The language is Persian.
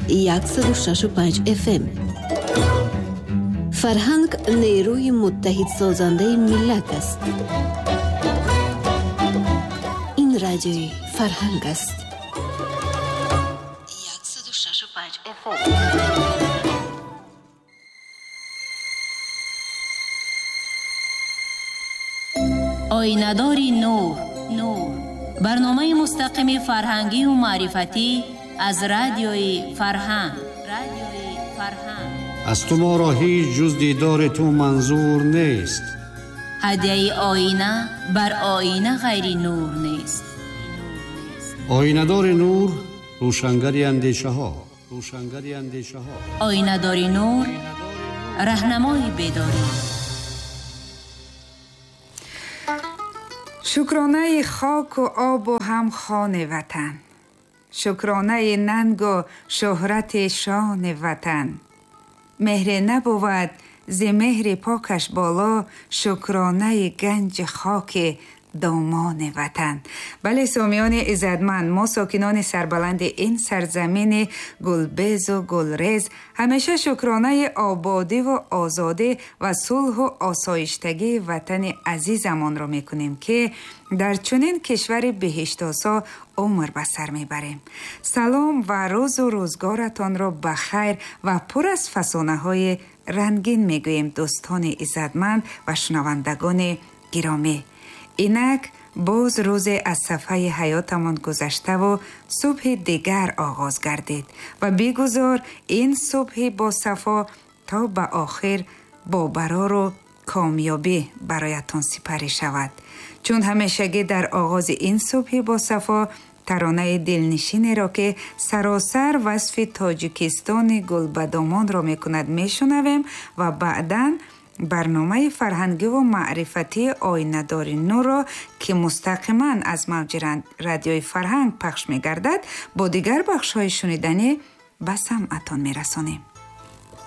106.5 FM. فرهنگ نیروی متحد سازنده ملت است. این رادیوی فرهنگ است. 106.5 FM. آینه‌داری نور. برنامه مستقیم فرهنگی و معرفتی از رادیوی فرهنگ. از تو ما را هیچ جز دیدار تو منظور نیست. هدیه آینه بر آینه غیر نور نیست. آینه‌دار نور، روشنگری اندیشه ها. آینه‌دار نور، راهنمای بیداری. شکرانه خاک و آب و هم خان وطن، شکرانه ننگ و شهرت شان وطن. مهر نبود ز مهر پاکش بالا، شکرانه گنج خاک دامان وطن. بله سامیان عزتمند، ما ساکنان سربلند این سرزمین گلبز و گلریز همیشه شکرانه آبادی و آزادی و صلح و آسایشتگی وطن عزیزمان را میکنیم که در چنین کشور بهشت‌آسا عمر به سر میبریم. سلام و روز و روزگارتان را بخیر و پر از فسانه های رنگین میگوییم دوستان عزتمند و شنوندگان گرامی. اینک باز روز از صفحه حیاتمان گذشته و صبح دیگر آغاز گردید و بیگذار این صبح با صفا تا به آخر با برار و کامیابی برایتان سپری شود. چون همیشگی در آغاز این صبح با صفا ترانه دلنشین را که سراسر وصف تاجیکستان گلبدامان را میکند میشنویم و بعداً برنامه فرهنگی و معرفتی آینه‌دار نور را که مستقیما از موج رادیوی فرهنگ پخش می‌گردد با دیگر بخش‌های شنیدنی به سمعتان می‌رسانیم.